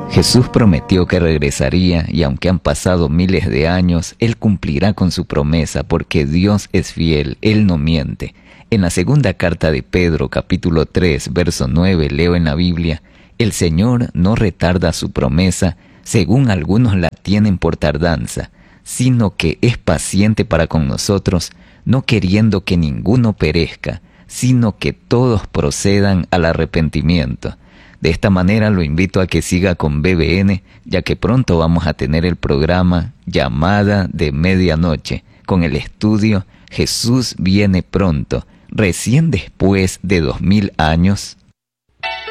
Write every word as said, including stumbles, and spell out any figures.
Jesús prometió que regresaría y aunque han pasado miles de años, Él cumplirá con su promesa porque Dios es fiel, Él no miente. En la segunda carta de Pedro, capítulo tres, verso nueve, leo en la Biblia: el Señor no retarda su promesa, según algunos la tienen por tardanza, sino que es paciente para con nosotros, no queriendo que ninguno perezca, sino que todos procedan al arrepentimiento. De esta manera lo invito a que siga con B B N, ya que pronto vamos a tener el programa Llamada de Medianoche, con el estudio Jesús viene pronto, recién después de dos mil años.